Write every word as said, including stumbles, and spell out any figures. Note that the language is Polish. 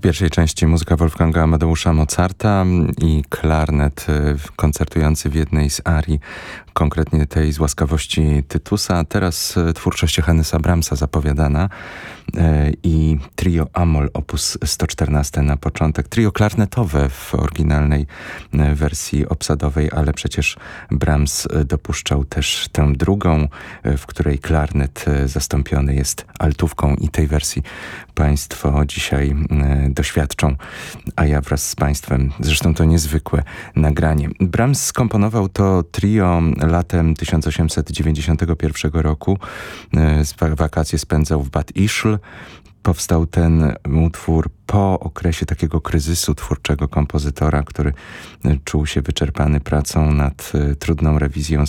pierwszej części muzyka Wolfganga Amadeusza Mozarta i klarnet koncertujący w jednej z arii, konkretnie tej z Łaskawości Tytusa. Teraz twórczość Johannesa Brahmsa zapowiadana i trio Amol op. sto czternaście na początek. Trio klarnetowe w oryginalnej wersji obsadowej, ale przecież Brahms dopuszczał też tę drugą, w której klarnet zastąpiony jest altówką i tej wersji Państwo dzisiaj doświadczą, a ja wraz z Państwem. Zresztą to niezwykłe nagranie. Brahms skomponował to trio latem tysiąc osiemset dziewięćdziesiątego pierwszego roku. Wakacje spędzał w Bad Ischl. Powstał ten utwór po okresie takiego kryzysu twórczego kompozytora, który czuł się wyczerpany pracą nad trudną rewizją